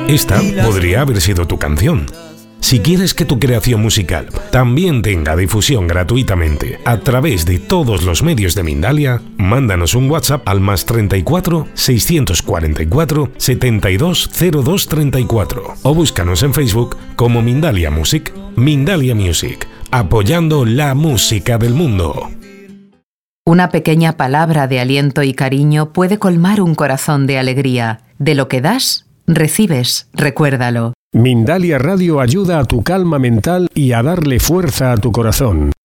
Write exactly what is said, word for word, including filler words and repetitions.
Esta podría haber sido tu canción. Si quieres que tu creación musical también tenga difusión gratuitamente a través de todos los medios de Mindalia, mándanos un WhatsApp al más treinta y cuatro, seiscientos cuarenta y cuatro, setenta y dos, cero dos treinta y cuatro o búscanos en Facebook como Mindalia Music. Mindalia Music, apoyando la música del mundo. Una pequeña palabra de aliento y cariño puede colmar un corazón de alegría. De lo que das, recibes, recuérdalo. Mindalia Radio ayuda a tu calma mental y a darle fuerza a tu corazón.